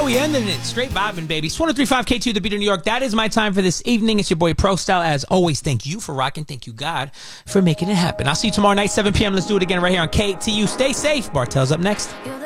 we ending it. Straight vibing, baby. It's 103.5 K2, The Beat of New York. That is my time for this evening. It's your boy Pro Style. As always, thank you for rocking. Thank you, God, for making it happen. I'll see you tomorrow night, 7 p.m. Let's do it again right here on KTU. Stay safe. Bartel's up next.